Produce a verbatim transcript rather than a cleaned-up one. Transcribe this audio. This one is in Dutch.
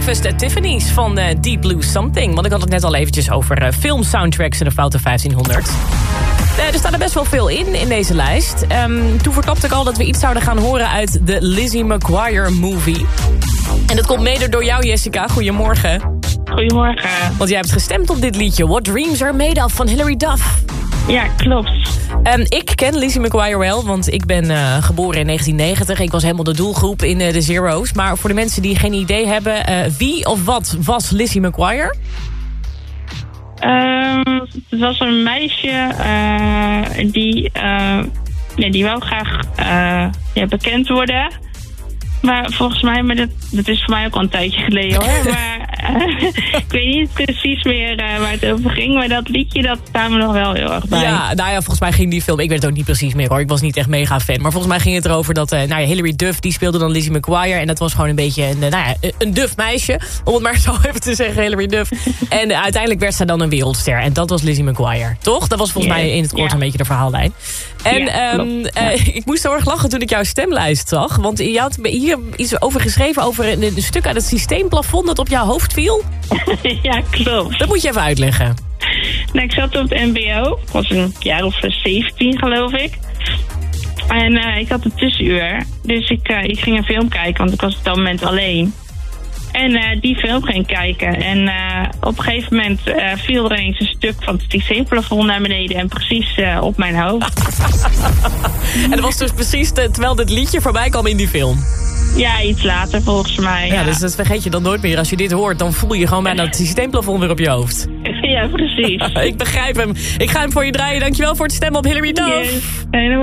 Breakfast at Tiffany's van uh, Deep Blue Something. Want ik had het net al eventjes over uh, film-soundtracks en de Foute vijftienhonderd. Uh, er staat er best wel veel in, in deze lijst. Um, toen verklapte ik al dat we iets zouden gaan horen uit de Lizzie McGuire movie. En dat komt mede door jou, Jessica. Goedemorgen. Goedemorgen. Want jij hebt gestemd op dit liedje. What Dreams Are Made Of van Hilary Duff. Ja, klopt. Um, ik ken Lizzie McGuire wel, want ik ben uh, geboren in negentien negentig. Ik was helemaal de doelgroep in uh, de Zero's. Maar voor de mensen die geen idee hebben... Uh, wie of wat was Lizzie McGuire? Um, het was een meisje uh, die, uh, ja, die wou graag uh, ja, bekend worden. Maar volgens mij, maar dat, dat is voor mij ook al een tijdje geleden hoor. Maar uh, ik weet niet precies meer uh, waar het over ging. Maar dat liedje, dat staat me nog wel heel erg bij. Ja, nou ja, volgens mij ging die film... Ik weet het ook niet precies meer hoor. Ik was niet echt mega fan. Maar volgens mij ging het erover dat... Uh, nou ja, Hilary Duff, die speelde dan Lizzie McGuire. En dat was gewoon een beetje een, uh, nou ja, een Duff meisje. Om het maar zo even te zeggen, Hilary Duff. En uh, uiteindelijk werd zij dan een wereldster. En dat was Lizzie McGuire, toch? Dat was volgens yeah. mij in het kort yeah. een beetje de verhaallijn. En ja, um, uh, ja. ik moest heel erg lachen toen ik jouw stemlijst zag. Want je had hier iets over geschreven over een, een stuk uit het systeemplafond dat op jouw hoofd viel. Ja, klopt. Dat moet je even uitleggen. Nou, ik zat op het M B O. Ik was een jaar of zeventien, geloof ik. En uh, ik had een tussenuur. Dus ik, uh, ik ging een film kijken, want ik was op dat moment alleen. En uh, die film ging kijken. En uh, op een gegeven moment uh, viel er eens een stuk van het systeemplafond naar beneden. En precies uh, op mijn hoofd. En dat was dus precies de, terwijl dit liedje voorbij kwam in die film. Ja, iets later volgens mij. Ja, ja, dus dat vergeet je dan nooit meer. Als je dit hoort, dan voel je gewoon bijna het systeemplafond weer op je hoofd. Ja, precies. Ik begrijp hem. Ik ga hem voor je draaien. Dankjewel voor het stemmen op Hilary Duff. Yes.